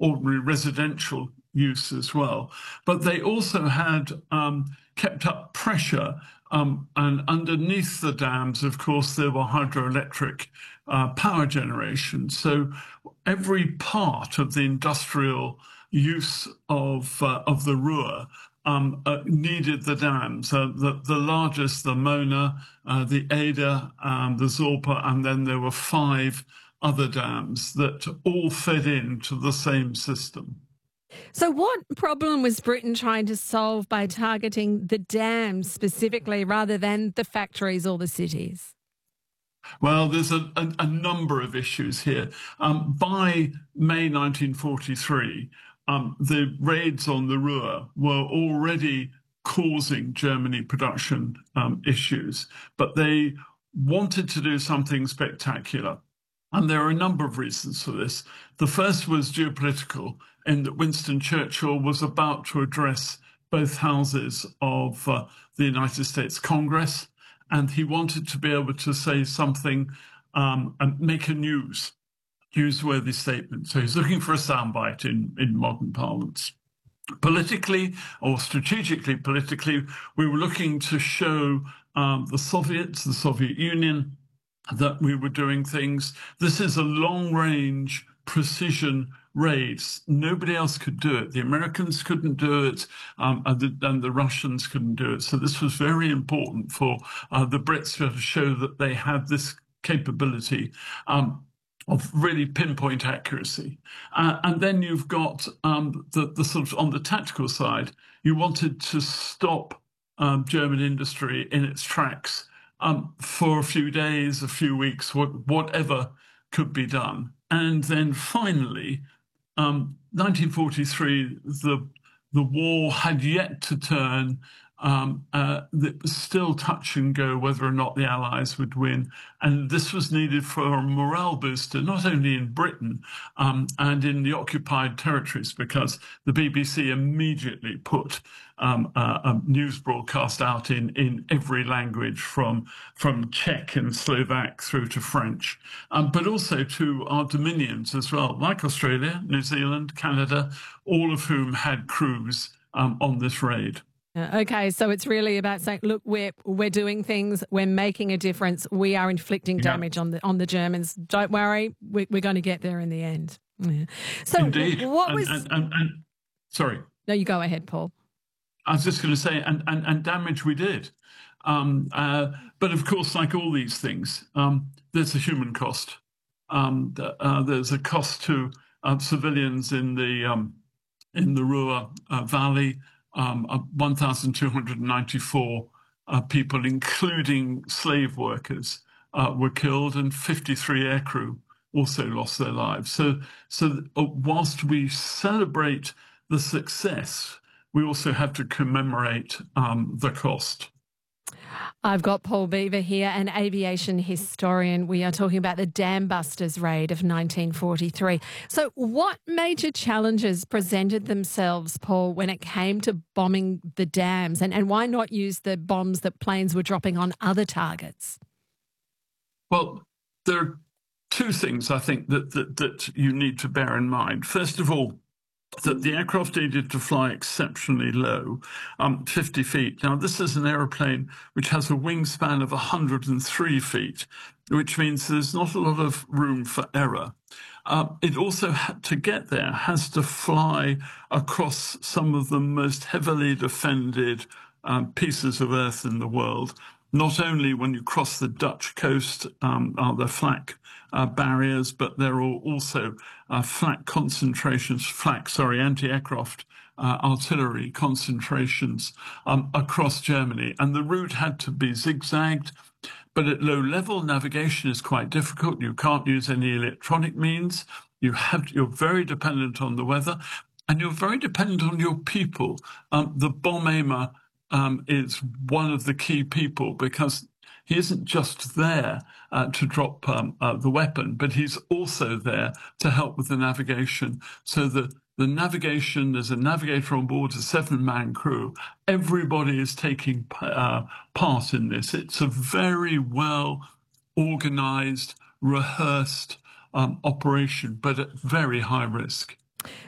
ordinary residential use as well. But they also had kept up pressure, and underneath the dams, of course, there were hydroelectric power generation. So every part of the industrial use of the Ruhr needed the dams. The largest, the Mona, the Eder, the Sorpe, and then there were 5 other dams that all fed into the same system. So what problem was Britain trying to solve by targeting the dams specifically rather than the factories or the cities? Well, there's a number of issues here. By May 1943, the raids on the Ruhr were already causing Germany production issues, but they wanted to do something spectacular. And there are a number of reasons for this. The first was geopolitical, in that Winston Churchill was about to address both houses of the United States Congress, and he wanted to be able to say something and make a newsworthy statement. So he's looking for a soundbite in modern parlance. Politically, or strategically politically, we were looking to show the Soviets, the Soviet Union, that we were doing things. This is a long-range precision raids. Nobody else could do it. The Americans couldn't do it, and the Russians couldn't do it. So this was very important for the Brits to show that they had this capability of really pinpoint accuracy. And then you've got the sort of, on the tactical side, you wanted to stop German industry in its tracks for a few days, a few weeks, whatever could be done. And then finally, 1943, the war had yet to turn. It was still touch and go whether or not the Allies would win. And this was needed for a morale booster, not only in Britain and in the occupied territories, because the BBC immediately put a news broadcast out in every language, from Czech and Slovak through to French, but also to our dominions as well, like Australia, New Zealand, Canada, all of whom had crews on this raid. Okay, so it's really about saying, look, we're doing things, we're making a difference, we are inflicting damage on the Germans. Don't worry, we're going to get there in the end. Yeah. So indeed. What was? Sorry. No, you go ahead, Paul. I was just going to say, and damage we did, but of course, like all these things, there's a human cost. There's a cost to civilians in the Ruhr Valley. 1,294 people, including slave workers, were killed, and 53 aircrew also lost their lives. So whilst we celebrate the success, we also have to commemorate the cost. I've got Paul Beaver here, an aviation historian. We are talking about the Dam Busters raid of 1943. So what major challenges presented themselves, Paul, when it came to bombing the dams? And why not use the bombs that planes were dropping on other targets? Well, there are 2 things I think that you need to bear in mind. First of all, that the aircraft needed to fly exceptionally low, 50 feet. Now, this is an aeroplane which has a wingspan of 103 feet, which means there's not a lot of room for error. It also had to get there, has to fly across some of the most heavily defended pieces of earth in the world. Not only when you cross the Dutch coast are there flak barriers, but there are also anti-aircraft artillery concentrations across Germany. And the route had to be zigzagged, but at low level, navigation is quite difficult. You can't use any electronic means. You're very dependent on the weather, and you're very dependent on your people. The bomb aimer is one of the key people, because he isn't just there to drop the weapon, but he's also there to help with the navigation. So the navigation, there's a navigator on board, a 7-man crew. Everybody is taking part in this. It's a very well organized, rehearsed operation, but at very high risk.